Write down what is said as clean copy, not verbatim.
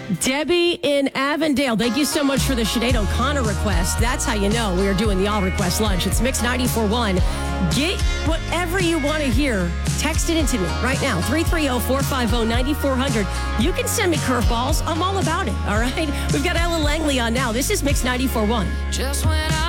Debbie in Avondale, thank you so much for the Sinead O'Connor request. That's how you know we are doing the All Request Lunch. It's Mix 94.1. Get whatever you want to hear. Text it into me right now, 330-450-9400. You can send me curveballs. I'm all about it, all right? We've got Ella Langley on now. This is Mix 94.1. Just when